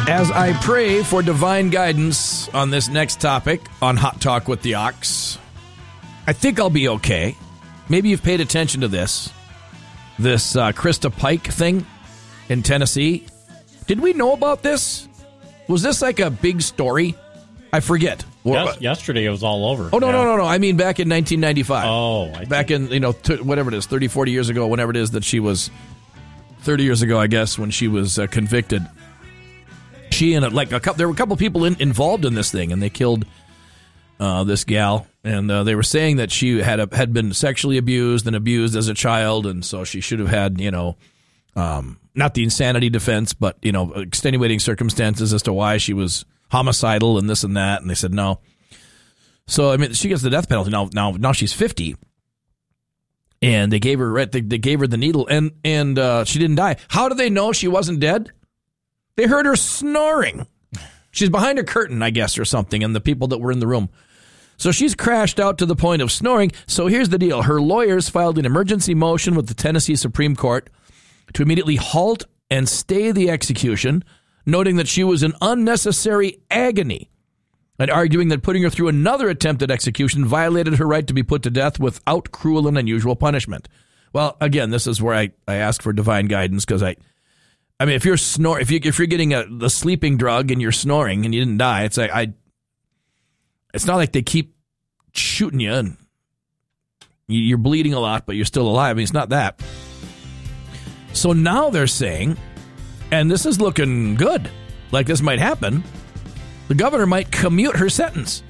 As I pray for divine guidance on this next topic on Hot Talk with the Ox, I think I'll be okay. Maybe you've paid attention to this Krista Pike thing in Tennessee. Did we know about this? Was this like a big story? I forget. Yes, yesterday it was all over. Oh, no. I mean back in 1995. Oh. Back in, whatever it is, 30, 40 years ago, whenever it is that she was, 30 years ago, I guess, when she was convicted. She and there were a couple people involved in this thing, and they killed this gal. And they were saying that she had been sexually abused and abused as a child, and so she should have had, not the insanity defense, but, extenuating circumstances as to why she was homicidal and this and that. And they said no. So, I mean, she gets the death penalty. Now she's 50. And they gave her they gave her the needle, and she didn't die. How do they know she wasn't dead? They heard her snoring. She's behind a curtain, I guess, or something, and the people that were in the room. So she's crashed out to the point of snoring. So here's the deal. Her lawyers filed an emergency motion with the Tennessee Supreme Court to immediately halt and stay the execution, noting that she was in unnecessary agony and arguing that putting her through another attempted execution violated her right to be put to death without cruel and unusual punishment. Well, again, this is where I ask for divine guidance, because I mean, if you're if you're getting the sleeping drug and you're snoring and you didn't die, it's like it's not like they keep shooting you and you're bleeding a lot, but you're still alive. I mean, it's not that. So now they're saying, and this is looking good, like this might happen, the governor might commute her sentence.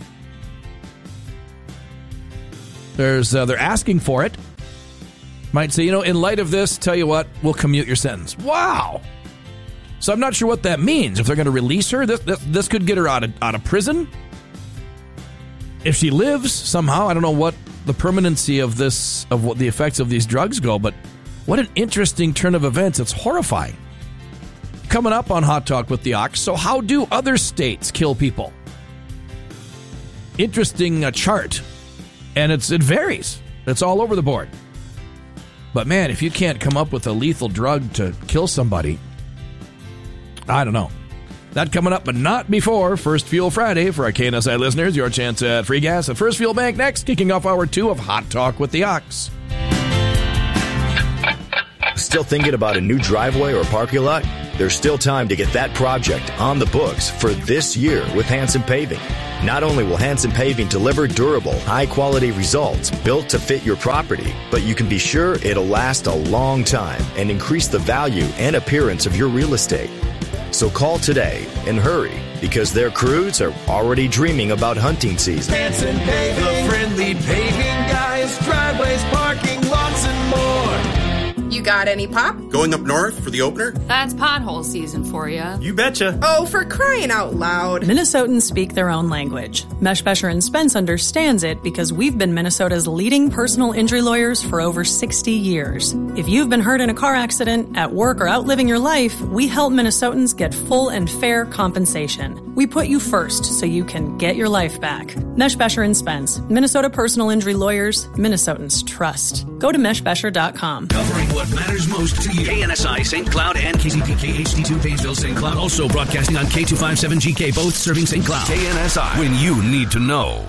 They're asking for it. Might say, in light of this, tell you what, we'll commute your sentence. Wow. So I'm not sure what that means. If they're going to release her, this could get her out of prison. If she lives somehow, I don't know what the permanency of what the effects of these drugs go, but what an interesting turn of events. It's horrifying. Coming up on Hot Talk with the Ox, so how do other states kill people? Interesting chart. And it varies. It's all over the board. But man, if you can't come up with a lethal drug to kill somebody, I don't know. That coming up, but not before First Fuel Friday. For our KNSI listeners, your chance at free gas at First Fuel Bank next, kicking off hour 2 of Hot Talk with the Ox. Still thinking about a new driveway or parking lot? There's still time to get that project on the books for this year with Hanson Paving. Not only will Hanson Paving deliver durable, high-quality results built to fit your property, but you can be sure it'll last a long time and increase the value and appearance of your real estate. So call today and hurry, because their crews are already dreaming about hunting season. Hanson Paving, the friendly paving guys, driveways, parking lots, and more. You got any pop? Going up north for the opener? That's pothole season for you. You betcha. Oh, for crying out loud. Minnesotans speak their own language. Meshbesher & Spence understands it because we've been Minnesota's leading personal injury lawyers for over 60 years. If you've been hurt in a car accident, at work, or out living your life, we help Minnesotans get full and fair compensation. We put you first so you can get your life back. Meshbesher & Spence, Minnesota personal injury lawyers, Minnesotans trust. Go to meshbesher.com. Covering what matters most to you. KNSI St. Cloud and KCPK HD2 Painesville St. Cloud. Also broadcasting on K257GK, both serving St. Cloud. KNSI, when you need to know.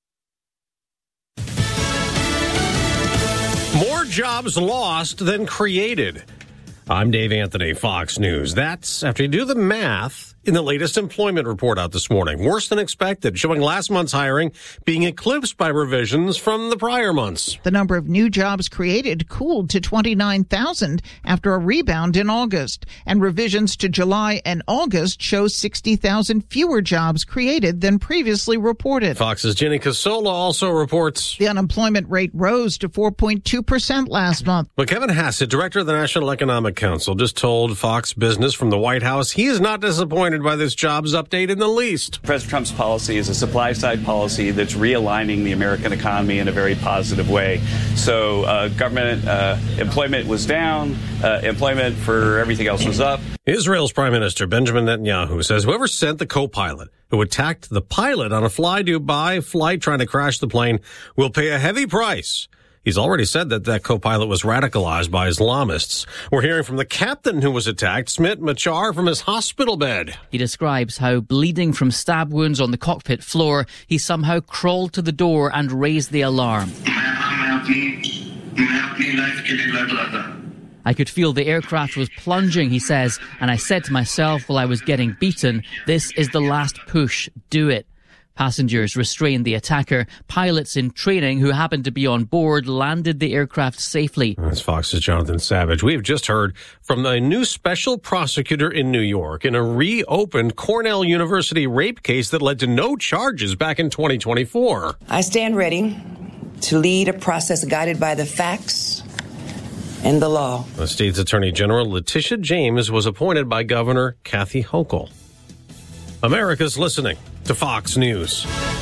More jobs lost than created. I'm Dave Anthony, Fox News. That's after you do the math in the latest employment report out this morning. Worse than expected, showing last month's hiring being eclipsed by revisions from the prior months. The number of new jobs created cooled to 29,000 after a rebound in August. And revisions to July and August show 60,000 fewer jobs created than previously reported. Fox's Jenny Casola also reports the unemployment rate rose to 4.2% last month. But Kevin Hassett, director of the National Economic Council, just told Fox Business from the White House he is not disappointed by this jobs update in the least. President Trump's policy is a supply-side policy that's realigning the American economy in a very positive way. So government employment was down, employment for everything else was up. Israel's Prime Minister Benjamin Netanyahu says whoever sent the co-pilot who attacked the pilot on a fly-Dubai flight trying to crash the plane will pay a heavy price. He's already said that co-pilot was radicalized by Islamists. We're hearing from the captain who was attacked, Smit Machar, from his hospital bed. He describes how, bleeding from stab wounds on the cockpit floor, he somehow crawled to the door and raised the alarm. I could feel the aircraft was plunging, he says, and I said to myself while I was getting beaten, this is the last push, do it. Passengers restrained the attacker. Pilots in training who happened to be on board landed the aircraft safely. That's Fox's Jonathan Savage. We have just heard from a new special prosecutor in New York in a reopened Cornell University rape case that led to no charges back in 2024. I stand ready to lead a process guided by the facts and the law. The state's Attorney General Letitia James was appointed by Governor Kathy Hochul. America's listening to Fox News.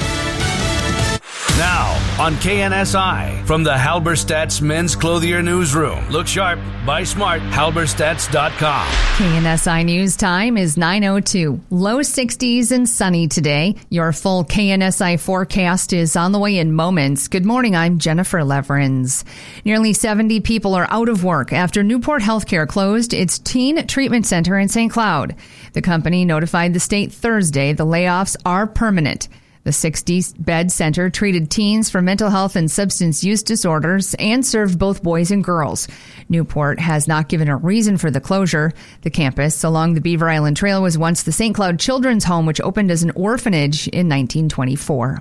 Now on KNSI from the Halberstadt's Men's Clothier Newsroom. Look sharp, buy smart, halberstadts.com. KNSI News time is 9:02. Low 60s and sunny today. Your full KNSI forecast is on the way in moments. Good morning, I'm Jennifer Leverins. Nearly 70 people are out of work after Newport Healthcare closed its teen treatment center in St. Cloud. The company notified the state Thursday the layoffs are permanent. The 60-bed center treated teens for mental health and substance use disorders and served both boys and girls. Newport has not given a reason for the closure. The campus along the Beaver Island Trail was once the St. Cloud Children's Home, which opened as an orphanage in 1924.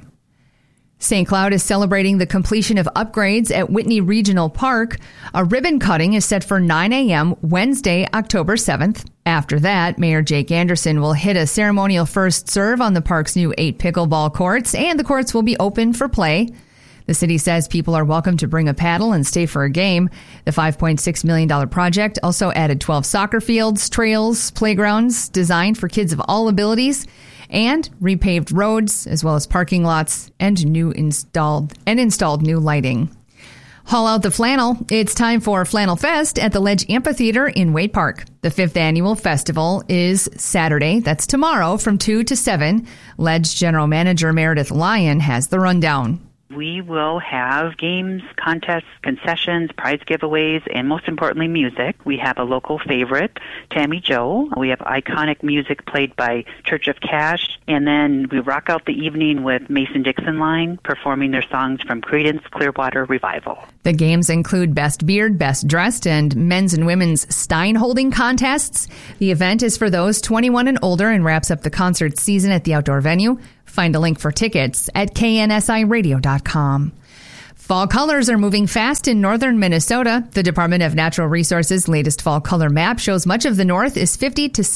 St. Cloud is celebrating the completion of upgrades at Whitney Regional Park. A ribbon cutting is set for 9 a.m. Wednesday, October 7th. After that, Mayor Jake Anderson will hit a ceremonial first serve on the park's new 8 pickleball courts, and the courts will be open for play. The city says people are welcome to bring a paddle and stay for a game. The $5.6 million project also added 12 soccer fields, trails, playgrounds designed for kids of all abilities, and repaved roads, as well as parking lots and installed new lighting. Haul out the flannel. It's time for Flannel Fest at the Ledge Amphitheater in Wade Park. The 5th annual festival is Saturday, that's tomorrow, from 2 to 7. Ledge General Manager Meredith Lyon has the rundown. We will have games, contests, concessions, prize giveaways, and most importantly, music. We have a local favorite, Tammy Joe. We have iconic music played by Church of Cash. And then we rock out the evening with Mason-Dixon Line performing their songs from Creedence Clearwater Revival. The games include Best Beard, Best Dressed, and men's and women's stein holding contests. The event is for those 21 and older and wraps up the concert season at the outdoor venue. Find a link for tickets at KNSIRadio.com. Fall colors are moving fast in northern Minnesota. The Department of Natural Resources' latest fall color map shows much of the north is 50 to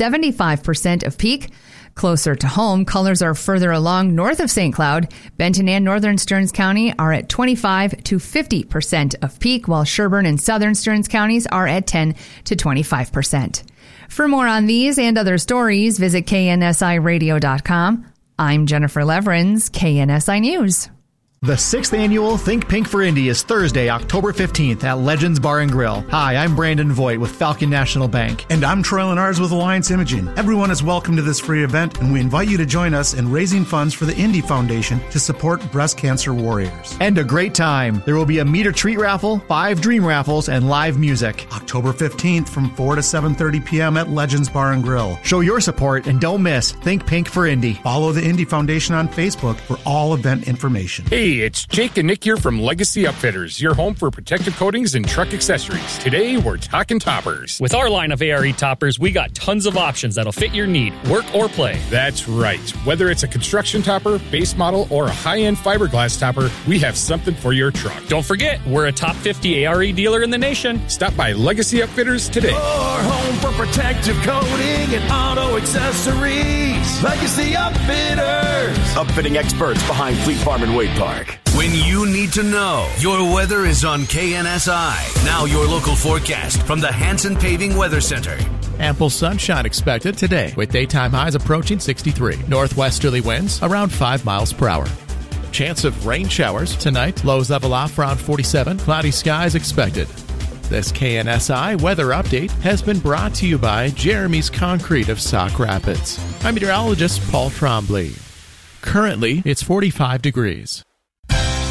75% of peak. Closer to home, colors are further along north of St. Cloud. Benton and northern Stearns County are at 25 to 50% of peak, while Sherburne and southern Stearns counties are at 10 to 25%. For more on these and other stories, visit KNSIRadio.com. I'm Jennifer Leverins, KNSI News. The 6th annual Think Pink for Indy is Thursday, October 15th at Legends Bar and Grill. Hi, I'm Brandon Voigt with Falcon National Bank. And I'm Troy Lenars with Alliance Imaging. Everyone is welcome to this free event, and we invite you to join us in raising funds for the Indy Foundation to support breast cancer warriors. And a great time. There will be a meet or treat raffle, 5 dream raffles, and live music. October 15th from 4 to 7:30 p.m. at Legends Bar and Grill. Show your support and don't miss Think Pink for Indy. Follow the Indy Foundation on Facebook for all event information. Hey, it's Jake and Nick here from Legacy Upfitters, your home for protective coatings and truck accessories. Today, we're talking toppers. With our line of ARE toppers, we got tons of options that'll fit your need, work or play. That's right. Whether it's a construction topper, base model, or a high-end fiberglass topper, we have something for your truck. Don't forget, we're a top 50 ARE dealer in the nation. Stop by Legacy Upfitters today. Your home for protective coating and auto accessories. Legacy Upfitters. Upfitting experts behind Fleet Farm and Wade Park. When you need to know, your weather is on KNSI. Now your local forecast from the Hanson Paving Weather Center. Ample sunshine expected today, with daytime highs approaching 63. Northwesterly winds around 5 miles per hour. Chance of rain showers tonight. Lows level off around 47. Cloudy skies expected. This KNSI weather update has been brought to you by Jeremy's Concrete of Sauk Rapids. I'm meteorologist Paul Trombley. Currently, it's 45 degrees.